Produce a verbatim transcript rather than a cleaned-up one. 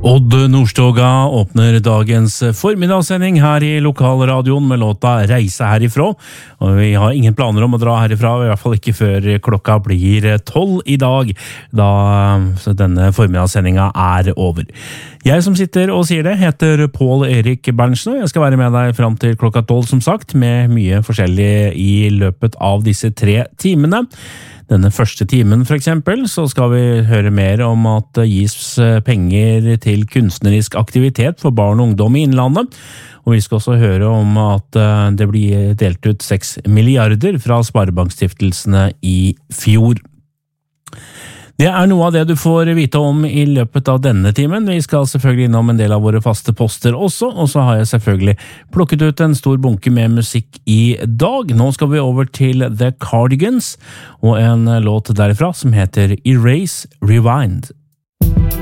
Odd Nordstoga åpner dagens formiddagssending her i lokalradioen med låta Reise herifra. Og vi har ingen planer om å dra herifra, i hvert fall ikke før klokka blir tolv i dag, da denne formiddagssendinga er over. Jeg som sitter og sier det heter Pål Erik Berntsen, og jeg skal være med deg fram til klokka tolv som sagt, med mye forskjellig i løpet av disse tre timene. Denne første timen for eksempel, så skal vi høre mer om at det gis penger til kunstnerisk aktivitet for barn og ungdom i Innlandet. Og vi skal også høre om at det blir delt ut seks milliarder fra Sparebankstiftelsene i fjor. Det er noe av det du får vite om i løpet av denne timen. Vi skal selvfølgelig innom en del av våre faste poster også, og så har jeg selvfølgelig plukket ut en stor bunke med musikk i dag. Nå skal vi over til The Cardigans, og en låt derfra som heter Erase Rewind.